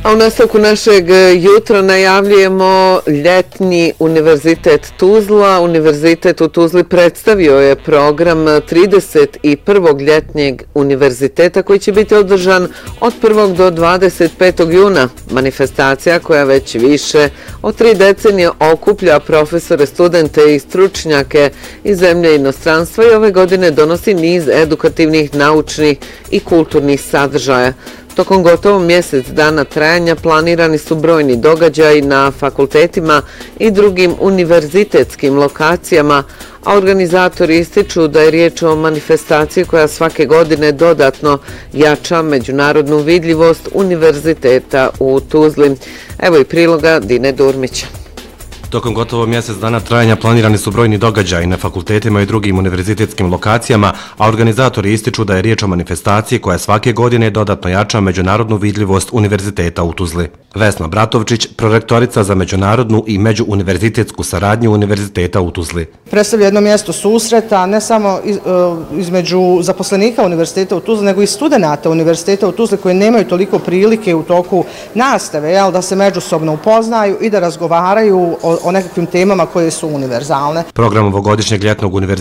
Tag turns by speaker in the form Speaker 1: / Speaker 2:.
Speaker 1: A u nastavku našeg jutra najavljujemo ljetni univerzitet Tuzla. Univerzitet u Tuzli predstavio je program 31. ljetnjeg univerziteta koji će biti održan od 1. do 25. juna. Manifestacija koja već više od 3 decenije okuplja profesore, studente i stručnjake iz zemlje i inostranstva i ove godine donosi niz edukativnih, naučnih i kulturnih sadržaja. Tokom gotovo mjesec dana trajanja planirani su brojni događaji na fakultetima i drugim univerzitetskim lokacijama, a organizatori ističu da je riječ o manifestaciji koja svake godine dodatno jača međunarodnu vidljivost univerziteta u Tuzli. Evo i priloga Dine Durmića.
Speaker 2: Tokom gotovo mjesec dana trajanja planirani su brojni događaji na fakultetima i drugim univerzitetskim lokacijama, a organizatori ističu da je riječ o manifestaciji koja svake godine dodatno jača međunarodnu vidljivost univerziteta u Tuzli. Vesna Bratovčić, prorektorica za međunarodnu i međuuniverzitetsku saradnju Univerziteta u Tuzli.
Speaker 3: Predstavlja jedno mjesto susreta ne samo između zaposlenika Univerziteta u Tuzli, nego i studenata Univerziteta u Tuzli koji nemaju toliko prilike u toku nastave da se međusobno upoznaju i da razgovaraju o nekakvim temama koje su univerzalne.
Speaker 2: Program ovogodišnjeg ljetnog univerziteta